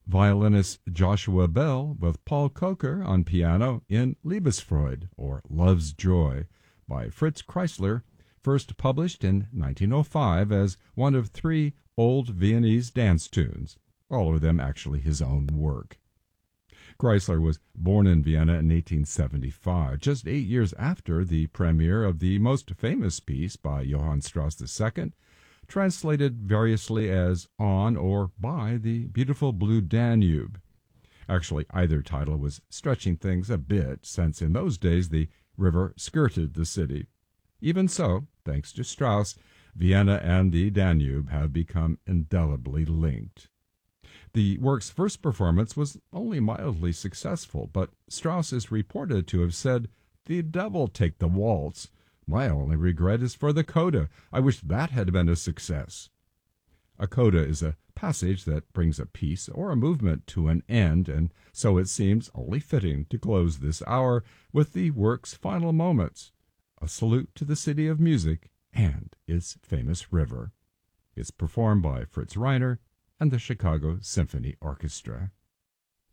violinist Joshua Bell with Paul Kocher on piano in Liebesfreude, or Love's Joy, by Fritz Kreisler, first published in 1905 as one of three old Viennese dance tunes, all of them actually his own work. Kreisler was born in Vienna in 1875, just 8 years after the premiere of the most famous piece by Johann Strauss II, translated variously as On or By the Beautiful Blue Danube. Actually, either title was stretching things a bit, since in those days the river skirted the city. Even so, thanks to Strauss, Vienna and the Danube have become indelibly linked. The work's first performance was only mildly successful, but Strauss is reported to have said, "The devil take the waltz. My only regret is for the coda. I wish that had been a success." A coda is a passage that brings a piece or a movement to an end, and so it seems only fitting to close this hour with the work's final moments, a salute to the city of music and its famous river. It's performed by Fritz Reiner and the Chicago Symphony Orchestra.